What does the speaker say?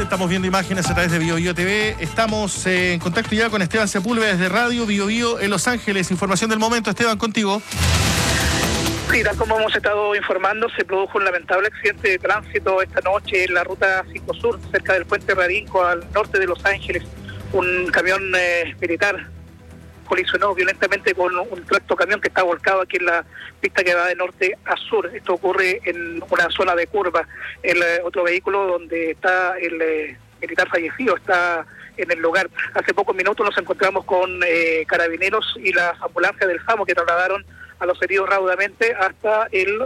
estamos viendo imágenes a través de BioBio TV. Estamos en contacto ya con Esteban Sepúlveda desde Radio BioBio en Los Ángeles. Información del momento, Esteban, contigo. Sí, tal como hemos estado informando, se produjo un lamentable accidente de tránsito esta noche en la ruta 5 Sur, cerca del puente Rarinco, al norte de Los Ángeles. Un camión militar colisionó violentamente con un tractocamión que está volcado aquí en la pista que va de norte a sur. Esto ocurre en una zona de curva. El otro vehículo donde está el militar fallecido está en el lugar. Hace pocos minutos nos encontramos con carabineros y las ambulancias del SAMU que trasladaron a los heridos raudamente hasta el